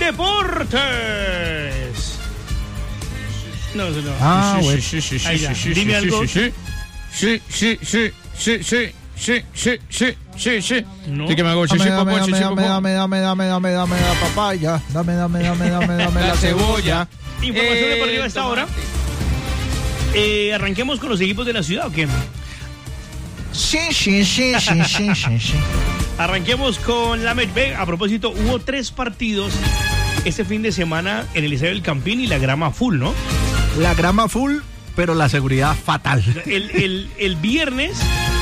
Deportes. No. Bueno. Dime algo. Sí. No. Sí que me hago Dame la papaya, dame la cebolla. Información deportiva a esta hora. Arranquemos con los equipos de la ciudad, ¿o qué? Sí. Arranquemos con la Medbay. A propósito, hubo 3 partidos este fin de semana en el Estadio del Campín y la grama full, ¿no? La grama full, pero la seguridad fatal. El viernes,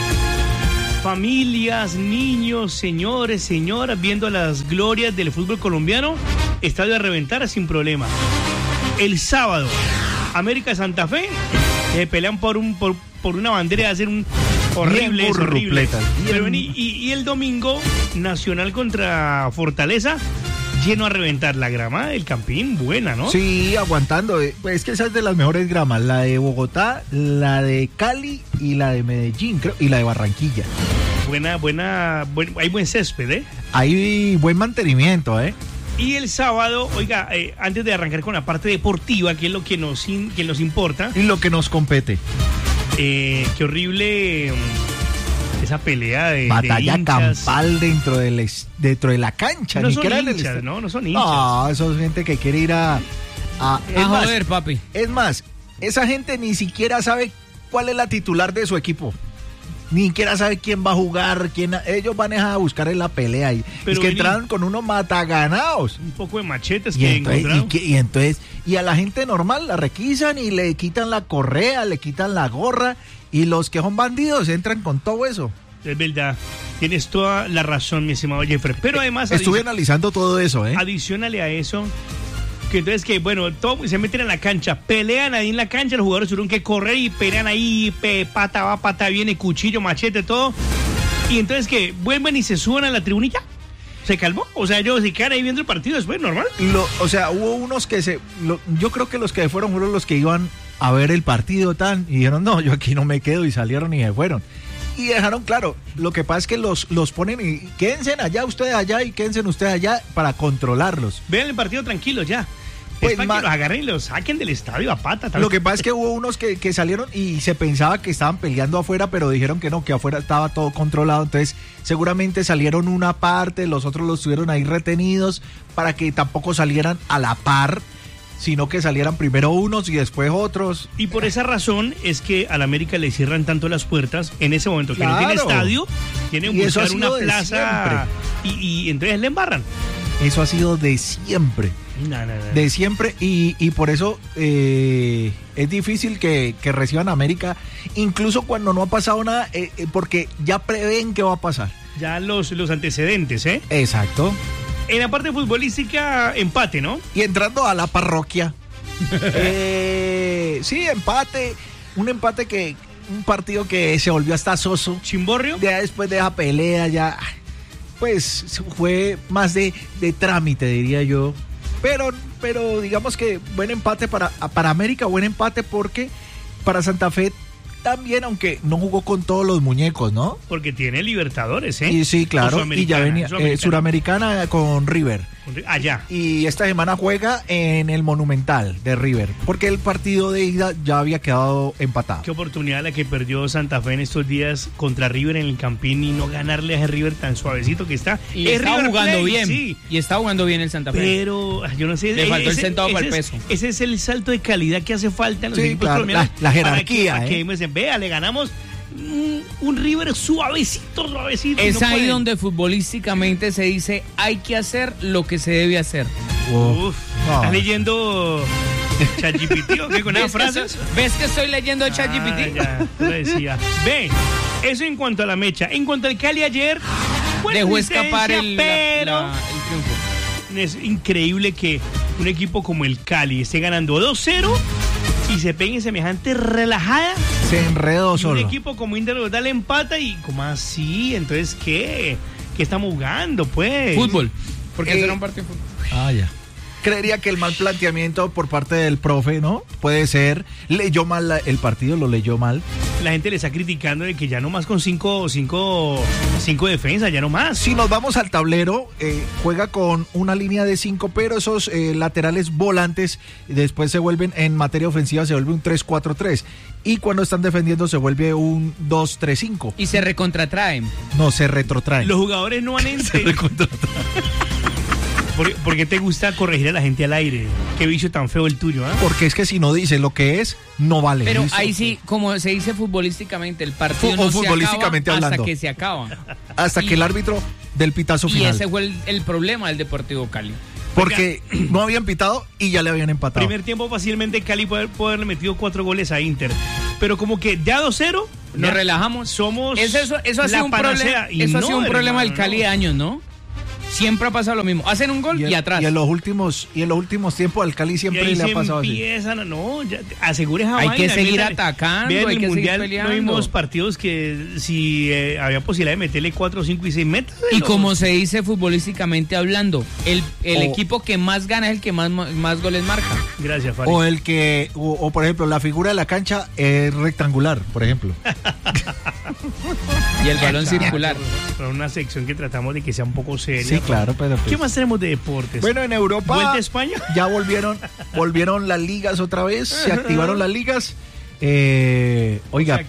familias, niños, señores, señoras, viendo las glorias del fútbol colombiano, estadio a reventar sin problema. El sábado, América Santa Fe, pelean por una bandera de hacer un horrible. Pero, y el domingo, Nacional contra Fortaleza, lleno a reventar. La grama del Campín, buena, ¿no? Sí, aguantando. Es que esa es de las mejores gramas. La de Bogotá, la de Cali y la de Medellín, creo, y la de Barranquilla. Hay buen césped, ¿eh? Hay buen mantenimiento, ¿eh? Y el sábado, oiga, antes de arrancar con la parte deportiva, que es lo que nos importa. Y lo que nos compete. Qué horrible esa pelea de batalla de hinchas. Campal dentro de la cancha. No son hinchas, no son hinchas. No, eso es gente que quiere ir a joder, papi. Es más, esa gente ni siquiera sabe cuál es la titular de su equipo. Ni siquiera sabe quién va a jugar, ellos van a buscar en la pelea ahí. Pero es que entraron con unos mataganados. Un poco de machetes que encontraron. Y a la gente normal la requisan y le quitan la correa, le quitan la gorra, y los que son bandidos entran con todo eso. Es verdad, tienes toda la razón, mi estimado Jeffrey. Pero además estuve analizando todo eso, adicionale a eso, que entonces que bueno, todo se meten en la cancha, pelean ahí en la cancha, los jugadores tuvieron que correr y pelean ahí, pata va, pata viene, cuchillo, machete, todo. Y entonces que vuelven y se suben a la tribunilla. ¿Se calmó? O sea, ellos se quedan ahí viendo el partido después, normal. Hubo unos que yo creo que los que fueron los que iban a ver el partido y dijeron, no, yo aquí no me quedo, y salieron y se fueron. Y dejaron claro, lo que pasa es que los ponen y quédense allá, ustedes allá, y quédense ustedes allá para controlarlos. Vean el partido tranquilos ya. Pues es para que los agarren y los saquen del estadio a pata. Lo que pasa es que hubo unos que salieron y se pensaba que estaban peleando afuera, pero dijeron que no, que afuera estaba todo controlado. Entonces seguramente salieron una parte, los otros los tuvieron ahí retenidos para que tampoco salieran a la par, sino que salieran primero unos y después otros. Y por esa razón es que a la América le cierran tanto las puertas en ese momento, que no tiene estadio, tiene que buscar una plaza y entonces le embarran. Eso ha sido de siempre. No. De siempre, y por eso es difícil que reciban a América, incluso cuando no ha pasado nada, porque ya prevén que va a pasar. Ya los antecedentes, ¿eh? Exacto. En la parte futbolística, empate, ¿no? Y entrando a la parroquia. Sí, empate. Un partido que se volvió hasta soso. ¿Chimborrio? Ya después de esa pelea, ya, pues fue más de trámite, diría yo. Pero digamos que buen empate para América, buen empate, porque para Santa Fe también, aunque no jugó con todos los muñecos, ¿no? Porque tiene Libertadores, ¿eh? Y sí, claro, y ya venía Suramericana con River. Allá. Y esta semana juega en el Monumental de River, porque el partido de ida ya había quedado empatado. Qué oportunidad la que perdió Santa Fe en estos días contra River en el Campín, y no ganarle a ese River tan suavecito que está. Y está jugando bien, sí. Y está jugando bien el Santa Fe. Pero yo no sé. Le faltó el centavo para el peso. Ese es el salto de calidad que hace falta en los equipos colombianos. La jerarquía. Para que me dicen, vea, le ganamos un River suavecito. Es ahí donde futbolísticamente se dice, hay que hacer lo que se debe hacer. ¿Estás leyendo ChatGPT o qué con esas frases? ¿Ves que estoy leyendo ChatGPT? Ya, lo decía. Ve, eso en cuanto a la mecha. En cuanto al Cali ayer, dejó escapar el triunfo. Es increíble que un equipo como el Cali esté ganando 2-0 y se pegue semejante relajada. Se enredó solo. Un equipo como Inter Bogotá le empata y ¿cómo así? Entonces, ¿qué estamos jugando, pues? Fútbol. Porque será un partido de fútbol. Ya. creería que el mal planteamiento por parte del profe, ¿no? Puede ser, leyó mal el partido, lo leyó mal. La gente le está criticando de que ya no más con cinco defensas, ya no más. Si nos vamos al tablero, juega con una línea de 5, pero esos laterales volantes después se vuelven, en materia ofensiva, se vuelve un 3-4-3. Y cuando están defendiendo se vuelve un 2-3-5. Y se recontratraen. No, se retrotraen. Los jugadores no han entendido. ¿Por qué te gusta corregir a la gente al aire? Qué vicio tan feo el tuyo, ¿eh? Porque es que si no dice lo que es, no vale. Pero ¿listo? ahí sí, como se dice futbolísticamente, el partido no se acaba hasta que se acaba. Hasta que el árbitro del pitazo final. Y ese fue el problema del Deportivo Cali. Porque no habían pitado y ya le habían empatado. Primer tiempo fácilmente Cali puede haberle metido 4 goles a Inter. Pero como que ya 2-0, nos relajamos. Somos eso ha sido un problema. Eso ha sido un problema del Cali de años, ¿no? Siempre ha pasado lo mismo. Hacen un gol y atrás. Y en los últimos tiempos al Cali siempre le ha pasado así. No, ya, asegure esa vaina. Hay que seguir atacando, hay que seguir peleando. No vimos partidos que si había posibilidad de meterle 4, 5 y 6 metas. Y como se dice futbolísticamente hablando, el equipo que más gana es el que más goles marca. Gracias, Fari. O por ejemplo, la figura de la cancha es rectangular, por ejemplo. Y el balón circular. Para una sección que tratamos de que sea un poco seria. Sí, claro, pero ¿Qué más tenemos de deportes? Bueno, en Europa ¿Vuelta a España? Ya volvieron las ligas otra vez, se activaron las ligas. Oiga,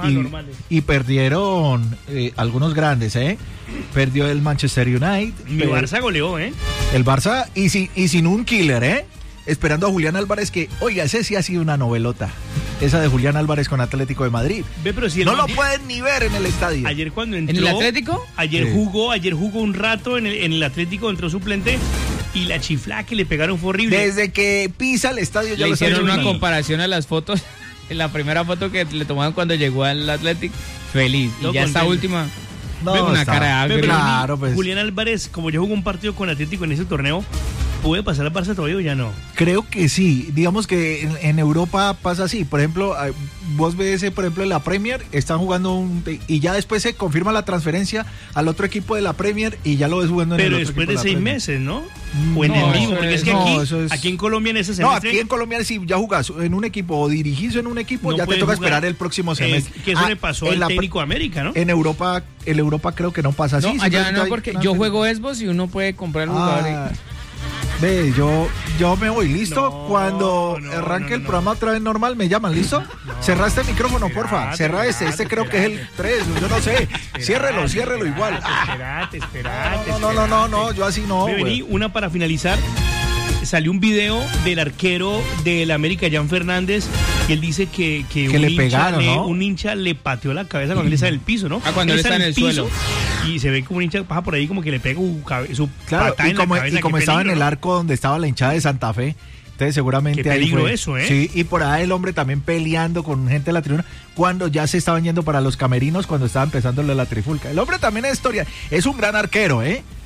y perdieron algunos grandes, Perdió el Manchester United. Mi Barça goleó, El Barça y sin un killer, esperando a Julián Álvarez, que, oiga, ese sí ha sido una novelota. Esa de Julián Álvarez con Atlético de Madrid. Pero si no lo pueden ni ver en el estadio. Ayer cuando entró... ¿En el Atlético? Ayer jugó un rato en el Atlético, entró suplente y la chiflada que le pegaron fue horrible. Desde que pisa el estadio ya le lo hicieron una comparación a las fotos. En la primera foto que le tomaron cuando llegó al Atlético, feliz. Y ya esta última... una cara de claro, pues. Julián Álvarez, como yo jugué un partido con Atlético en ese torneo, ¿puede pasar al Barça todavía o ya no? Creo que sí. Digamos que en Europa pasa así. Por ejemplo, vos ves, por ejemplo, en la Premier, están jugando y ya después se confirma la transferencia al otro equipo de la Premier y ya lo ves jugando en el otro equipo. Pero después de 6 meses, ¿no? O en el mismo, porque es que aquí en Colombia en ese semestre... No, aquí en Colombia si ya jugás en un equipo o dirigís en un equipo, no ya te toca esperar el próximo semestre. Que eso le pasó al técnico de América, ¿no? En Europa creo que no pasa así. No, allá no, porque yo juego Xbox y uno puede comprar el jugador. Ve, yo me voy, ¿listo? Cuando arranque el programa otra vez normal, me llaman, ¿listo? Cerra este micrófono, porfa. Cerra este creo que es el 3, yo no sé. Ciérrelo igual. Espérate. No, yo así no. Vení, una para finalizar. Salió un video del arquero del América, Jan Fernández, y él dice que le pegaron, ¿no? Un hincha le pateó la cabeza cuando él está en el piso, ¿no? Cuando él está en el suelo. Y se ve como un hincha pasa por ahí como que le pega su patada en la cabeza. Y como estaba en el arco donde estaba la hinchada de Santa Fe, entonces seguramente qué peligro eso, Sí, y por ahí el hombre también peleando con gente de la tribuna cuando ya se estaban yendo para los camerinos, cuando estaba empezando la trifulca. El hombre también es un gran arquero,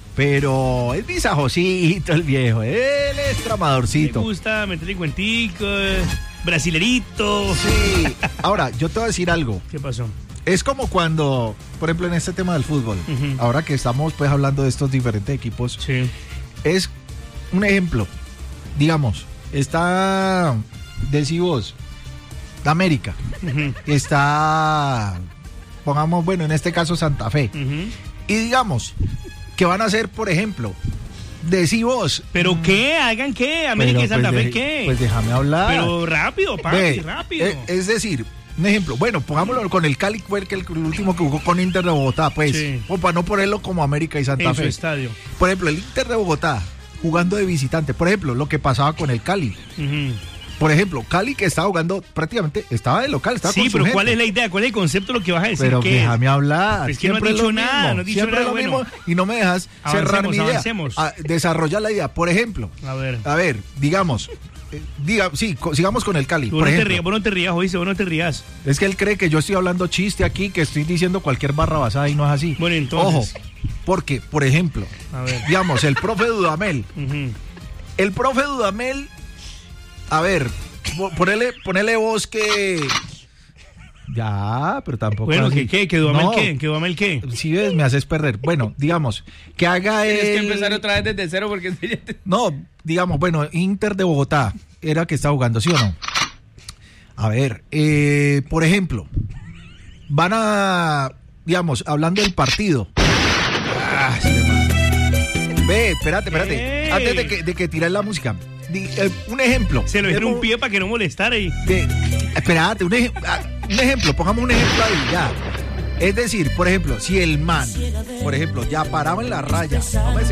pero es visajosito el viejo, él es tramadorcito. Me gusta meterle cuentico, brasilerito. Sí, ahora, yo te voy a decir algo. ¿Qué pasó? Es como cuando, por ejemplo, en este tema del fútbol, ahora que estamos pues hablando de estos diferentes equipos, es un ejemplo, digamos, está, decimos, América, está, pongamos, bueno, en este caso Santa Fe, y digamos, que van a hacer, por ejemplo, decimos... ¿Pero qué? ¿Hagan qué? ¿América y Santa Fe qué? Pues déjame hablar. Pero rápido, papi, rápido. Es decir... Un ejemplo, bueno, pongámoslo con el Cali, fue el último que jugó con Inter de Bogotá, pues, o para no ponerlo como América y Santa Fe. En su estadio. Por ejemplo, el Inter de Bogotá, jugando de visitante, por ejemplo, lo que pasaba con el Cali. Por ejemplo, Cali que estaba jugando prácticamente, estaba de local, estaba con su pero gente. ¿cuál es la idea? ¿Cuál es el concepto de lo que vas a decir? Pero déjame hablar. Es que no has dicho nada, no has dicho nada. Siempre lo mismo y no me dejas cerrar mi idea. Avancemos. Desarrollar la idea. Por ejemplo, a ver, digamos... sigamos con el Cali. Vos no te rías, oíste, vos no te rías. Es que él cree que yo estoy hablando chiste aquí, que estoy diciendo cualquier barra basada y no es así. Bueno, entonces. Ojo, porque, por ejemplo, digamos, el profe Dudamel. El profe Dudamel, a ver, ponele voz que Ya, pero tampoco. Bueno, así. ¿qué? ¿Quedó mal qué? ¿Quedó mal qué? Sí, ves, me haces perder. Bueno, digamos, que haga Tienes que empezar otra vez desde cero porque... No, digamos, bueno, Inter de Bogotá era que está jugando, ¿sí o no? A ver, por ejemplo, van a, digamos, hablando del partido. Ve, espérate. Antes de que tiras la música. Un ejemplo. Se lo dieron un pie para que no molestara ahí. Espérate, un ejemplo, pongamos un ejemplo ahí, ya. Es decir, por ejemplo, si el man, por ejemplo, ya paraba en la raya,